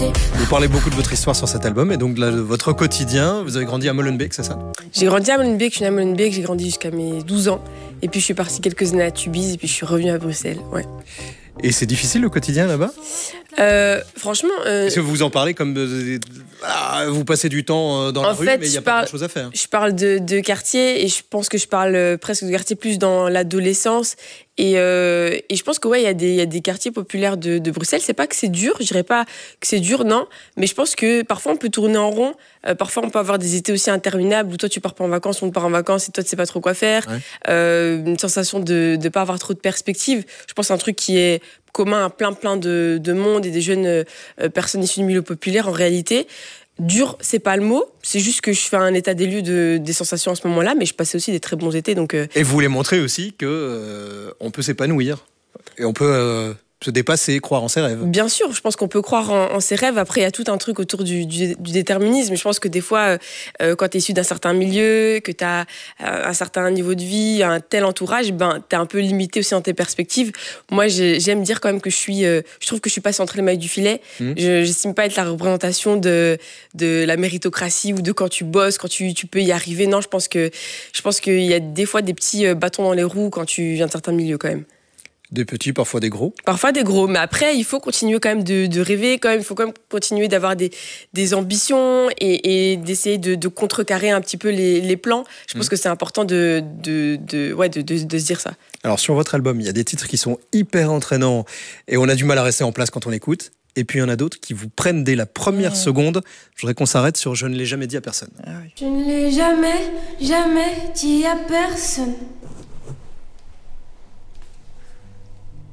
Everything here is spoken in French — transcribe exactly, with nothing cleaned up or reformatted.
Vous parlez beaucoup de votre histoire sur cet album et donc de, la, de votre quotidien. Vous avez grandi à Molenbeek, c'est ça? J'ai grandi à Molenbeek, je suis née à Molenbeek, j'ai grandi jusqu'à mes douze ans. Et puis je suis partie quelques années à Tubize et puis je suis revenue à Bruxelles. Ouais. Et c'est difficile le quotidien là-bas? euh, Franchement... Euh, Est-ce que vous en parlez comme... Euh, ah, vous passez du temps dans la rue, mais il n'y a pas parle, grand-chose à faire. Je parle de, de quartier et je pense que je parle presque de quartier plus dans l'adolescence. Et, euh, et je pense que ouais, il y a des, il y a des quartiers populaires de, de Bruxelles. C'est pas que c'est dur, je dirais pas que c'est dur, non. Mais je pense que parfois on peut tourner en rond. Euh, parfois on peut avoir des étés aussi interminables où toi tu pars pas en vacances, on part en vacances et toi tu sais pas trop quoi faire. Ouais. Euh, une sensation de ne pas avoir trop de perspectives. Je pense que c'est un truc qui est commun à plein plein de, de monde et des jeunes euh, personnes issues du milieu populaire en réalité. Dur, c'est pas le mot, c'est juste que je fais un état des lieux de, des sensations à ce moment-là, mais je passais aussi des très bons étés. Donc euh... Et vous voulez montrer aussi qu'on euh, peut s'épanouir, et on peut euh, se dépasser, croire en ses rêves. Bien sûr, je pense qu'on peut croire en, en ses rêves. Après, il y a tout un truc autour du, du, du déterminisme. Je pense que des fois, euh, quand tu es issu d'un certain milieu, que tu as un certain niveau de vie, un tel entourage, ben, tu es un peu limité aussi dans tes perspectives. Moi, j'aime dire quand même que je suis... Euh, je trouve que je suis pas centrée le maille du filet. Mmh. Je n'estime pas être la représentation de, de la méritocratie ou de quand tu bosses, quand tu, tu peux y arriver. Non, je pense que je pense qu'il y a des fois des petits bâtons dans les roues quand tu viens de certains milieux quand même. Des petits, parfois des gros. Parfois des gros, mais après, il faut continuer quand même de, de rêver, quand même, il faut quand même continuer d'avoir des, des ambitions et, et d'essayer de, de contrecarrer un petit peu les, les plans. Je pense mmh. que c'est important de, de, de, ouais, de, de, de se dire ça. Alors, sur votre album, il y a des titres qui sont hyper entraînants et on a du mal à rester en place quand on écoute. Et puis, il y en a d'autres qui vous prennent dès la première mmh. seconde. Je voudrais qu'on s'arrête sur « Je ne l'ai jamais dit à personne ». Ah oui. Je ne l'ai jamais, jamais dit à personne.